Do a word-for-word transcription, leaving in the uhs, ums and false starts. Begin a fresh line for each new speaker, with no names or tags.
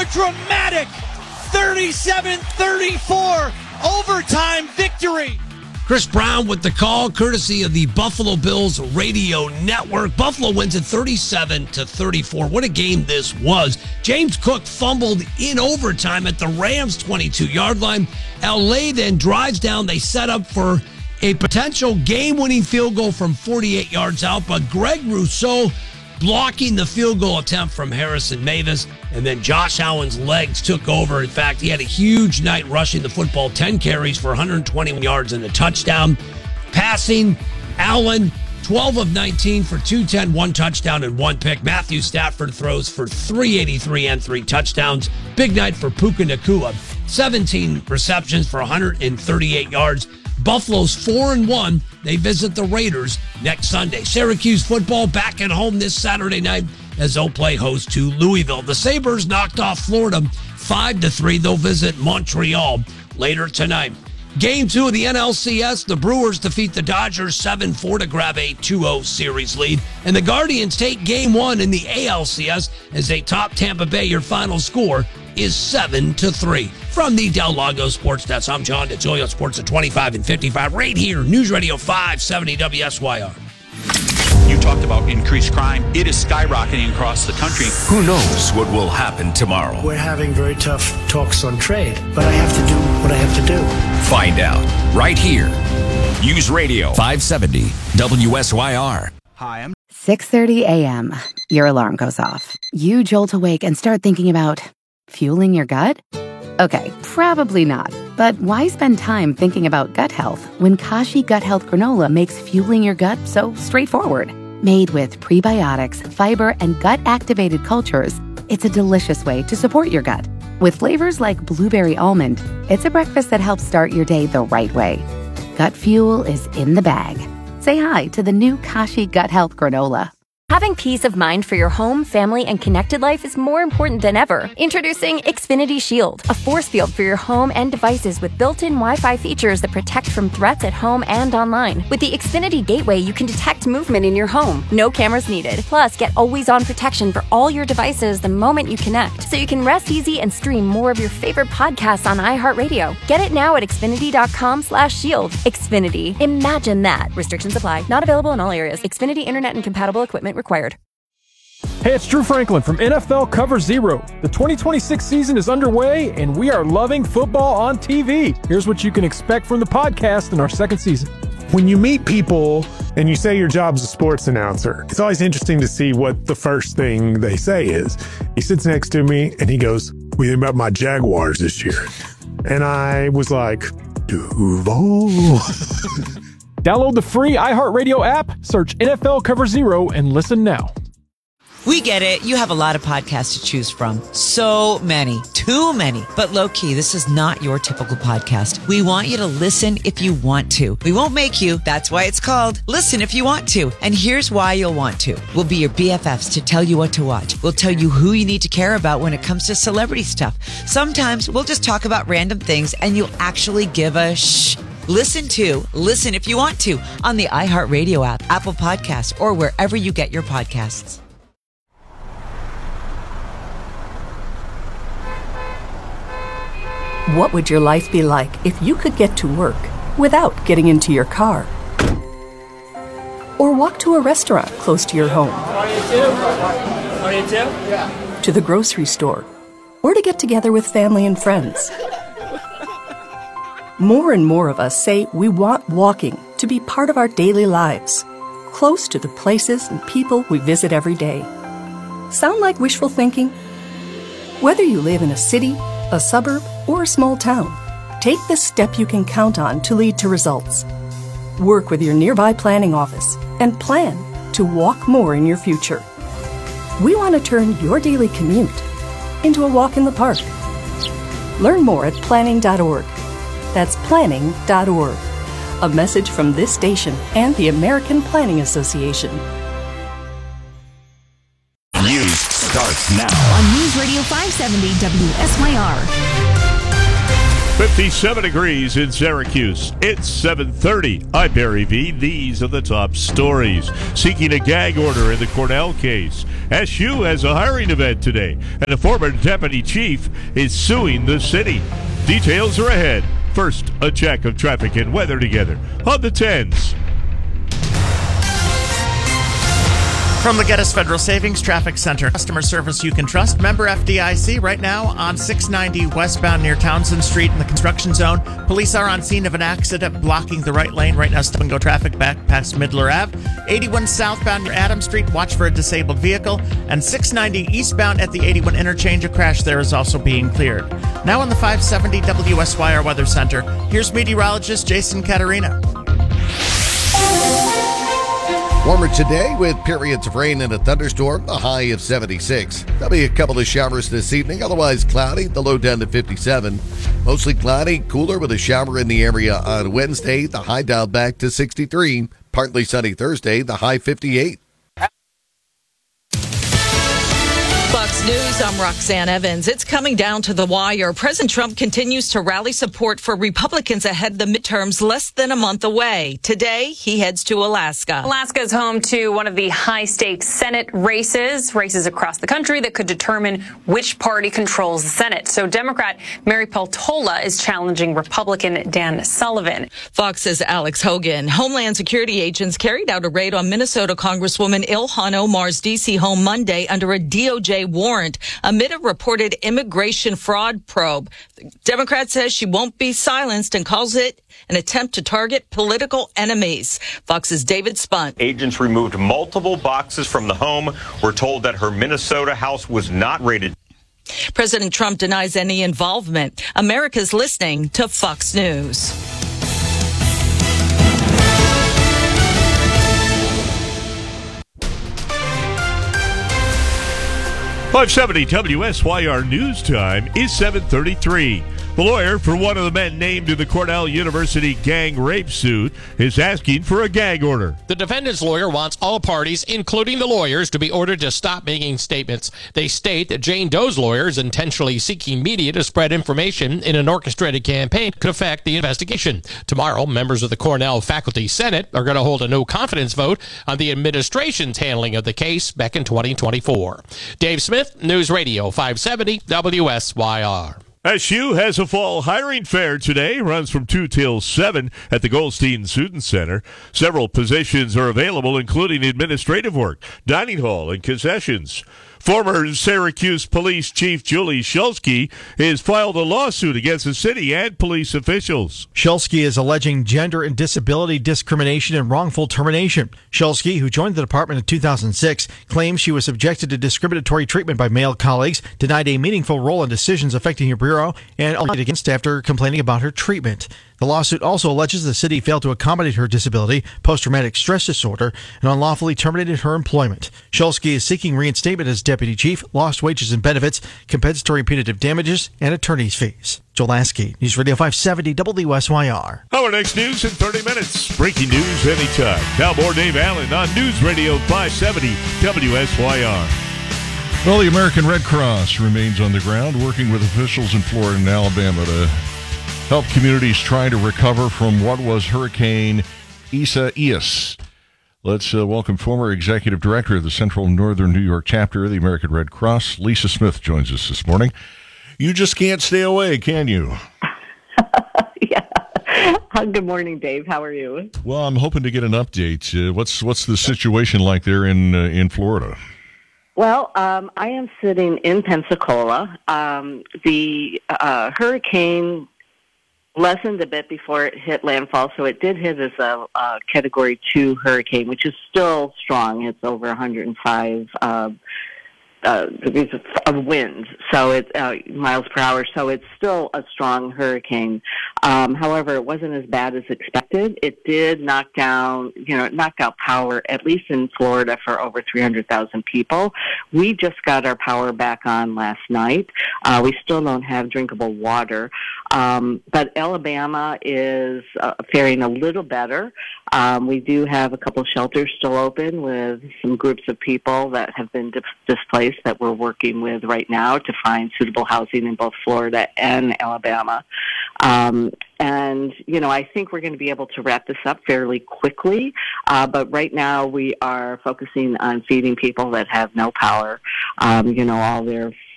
a dramatic thirty-seven thirty-four overtime victory.
Chris Brown with the call, courtesy of the Buffalo Bills Radio Network. Buffalo wins at thirty-seven to thirty-four. What a game this was. James Cook fumbled in overtime at the Rams' twenty-two-yard line. L A then drives down. They set up for a potential game-winning field goal from forty-eight yards out, but Greg Rousseau blocking the field goal attempt from Harrison Mavis, and then Josh Allen's legs took over. In fact, he had a huge night rushing the football, ten carries for one hundred twenty-one yards and a touchdown. Passing, Allen, twelve of nineteen for two ten, one touchdown and one pick. Matthew Stafford throws for three eighty-three and three touchdowns. Big night for Puka Nacua, seventeen receptions for one hundred thirty-eight yards. Buffalo's four and one. They visit the Raiders next Sunday. Syracuse football back at home this Saturday night as they'll play host to Louisville. The Sabres knocked off Florida five to three. They'll visit Montreal later tonight. Game two of the N L C S, the Brewers defeat the Dodgers seven four to grab a two oh series lead. And the Guardians take game one in the A L C S as they top Tampa Bay. Your final score is seven to three. From the Del Lago Sports Desk, I'm John DeZolio, Sports at twenty-five and fifty-five, right here, News Radio five seventy W S Y R.
You talked about increased crime. It is skyrocketing across the country.
Who knows what will happen tomorrow?
We're having very tough talks on trade, but I have to do what I have to do.
Find out right here. News Radio five seventy W S Y R.
Hi, I'm
six thirty a.m. Your alarm goes off. You jolt awake and start thinking about fueling your gut? Okay, probably not. But why spend time thinking about gut health when Kashi Gut Health Granola makes fueling your gut so straightforward? Made with prebiotics, fiber, and gut-activated cultures, it's a delicious way to support your gut. With flavors like blueberry almond, it's a breakfast that helps start your day the right way. Gut fuel is in the bag. Say hi to the new Kashi Gut Health Granola.
Having peace of mind for your home, family, and connected life is more important than ever. Introducing Xfinity Shield, a force field for your home and devices with built-in Wi-Fi features that protect from threats at home and online. With the Xfinity Gateway, you can detect movement in your home. No cameras needed. Plus, get always-on protection for all your devices the moment you connect, so you can rest easy and stream more of your favorite podcasts on iHeartRadio. Get it now at Xfinity.com slash shield. Xfinity. Imagine that. Restrictions apply. Not available in all areas. Xfinity Internet and compatible equipment required.
Hey, it's Drew Franklin from N F L Cover Zero. The twenty twenty-six season is underway, and we are loving football on T V. Here's what you can expect from the podcast in our second season.
When you meet people and you say your job's a sports announcer, it's always interesting to see what the first thing they say is. He sits next to me, and he goes, "What do you think about my Jaguars this year?" And I was like, Duval.
Download the free iHeartRadio app, search N F L Cover Zero, and listen now.
We get it. You have a lot of podcasts to choose from. So many. Too many. But low-key, this is not your typical podcast. We want you to listen if you want to. We won't make you. That's why it's called Listen If You Want To. And here's why you'll want to. We'll be your B F Fs to tell you what to watch. We'll tell you who you need to care about when it comes to celebrity stuff. Sometimes we'll just talk about random things and you'll actually give a shh. Listen to Listen If You Want To on the iHeartRadio app, Apple Podcasts, or wherever you get your podcasts.
What would your life be like if you could get to work without getting into your car? Or walk to a restaurant close to your home? To the grocery store? Or to get together with family and friends? More and more of us say we want walking to be part of our daily lives, close to the places and people we visit every day. Sound like wishful thinking? Whether you live in a city, a suburb, or a small town, take the step you can count on to lead to results. Work with your nearby planning office and plan to walk more in your future. We want to turn your daily commute into a walk in the park. Learn more at planning dot org. That's planning dot org. A message from this station and the American Planning Association.
News starts now
on News Radio five seventy W S Y R. fifty-seven degrees in Syracuse. It's seven thirty. I'm Barry V. These are the top stories. Seeking a gag order in the Cornell case. S U has a hiring event today, and a former deputy chief is suing the city. Details are ahead. First, a check of traffic and weather together on the tens.
From the Geddes Federal Savings Traffic Center, customer service you can trust. Member F D I C right now on six ninety westbound near Townsend Street in the construction zone. Police are on scene of an accident blocking the right lane. Right now, stop and go traffic back past Midler Avenue. eighty-one southbound near Adams Street. Watch for a disabled vehicle. And six ninety eastbound at the eighty-one interchange. A crash there is also being cleared. Now on the five seventy W S Y R Weather Center, here's meteorologist Jason Caterina.
Warmer today with periods of rain and a thunderstorm, a high of seventy-six. There'll be a couple of showers this evening, otherwise cloudy, the low down to fifty-seven. Mostly cloudy, cooler with a shower in the area on Wednesday, the high down back to sixty-three. Partly sunny Thursday, the high fifty-eight.
Fox News, I'm Roxanne Evans. It's coming down to the wire. President Trump continues to rally support for Republicans ahead of the midterms less than a month away. Today, he heads to Alaska.
Alaska is home to one of the high-stakes Senate races, races across the country that could determine which party controls the Senate. So Democrat Mary Peltola is challenging Republican Dan Sullivan.
Fox's Alex Hogan. Homeland Security agents carried out a raid on Minnesota Congresswoman Ilhan Omar's D C home Monday under a D O J warrant amid a reported immigration fraud probe. The Democrat says she won't be silenced and calls it an attempt to target political enemies. Fox's David Spunt.
Agents removed multiple boxes from the home. We're told that her Minnesota house was not raided.
President Trump denies any involvement. America's listening to Fox News.
five seventy W S Y R News Time is seven thirty-three. The lawyer for one of the men named in the Cornell University gang rape suit is asking for a gag order.
The defendant's lawyer wants all parties, including the lawyers, to be ordered to stop making statements. They state that Jane Doe's lawyers intentionally seeking media to spread information in an orchestrated campaign could affect the investigation. Tomorrow, members of the Cornell Faculty Senate are going to hold a no confidence vote on the administration's handling of the case back in twenty twenty-four. Dave Smith, News Radio five seventy W S Y R.
S U has a fall hiring fair today, runs from two till seven at the Goldstein Student Center. Several positions are available, including administrative work, dining hall, and concessions. Former Syracuse Police Chief Julie Shulsky has filed a lawsuit against the city and police officials.
Shulsky is alleging gender and disability discrimination and wrongful termination. Shulsky, who joined the department in two thousand six, claims she was subjected to discriminatory treatment by male colleagues, denied a meaningful role in decisions affecting her bureau, and alleged against after complaining about her treatment. The lawsuit also alleges the city failed to accommodate her disability, post-traumatic stress disorder, and unlawfully terminated her employment. Shulsky is seeking reinstatement as deputy chief, lost wages and benefits, compensatory punitive damages, and attorney's fees. Joel Lasky, News Radio five seventy W S Y R.
Our next news in thirty minutes. Breaking news anytime. Now more Dave Allen on News Radio five seventy W S Y R.
Well, the American Red Cross remains on the ground, working with officials in Florida and Alabama to help communities try to recover from what was Hurricane Isaias. Let's uh, welcome former executive director of the Central Northern New York chapter of the American Red Cross, Lisa Smith, joins us this morning. You just can't stay away, can you?
Yeah. Good morning, Dave. How are you?
Well, I'm hoping to get an update. Uh, what's what's the situation like there in uh, in Florida?
Well, um, I am sitting in Pensacola. Um, the uh, hurricane lessened a bit before it hit landfall, so it did hit as a, a Category two hurricane, which is still strong. It's over one hundred five uh, uh, degrees of, of wind, so it's uh, miles per hour. So it's still a strong hurricane. Um, however, it wasn't as bad as expected. It did knock down, you know, it knocked out power, at least in Florida, for over three hundred thousand people. We just got our power back on last night. Uh, we still don't have drinkable water. Um, but Alabama is uh, faring a little better. Um, we do have a couple shelters still open with some groups of people that have been dis- displaced that we're working with right now to find suitable housing in both Florida and Alabama. Um, and, you know, I think we're going to be able to wrap this up fairly quickly. Uh, but right now we are focusing on feeding people that have no power. Um, you know, all their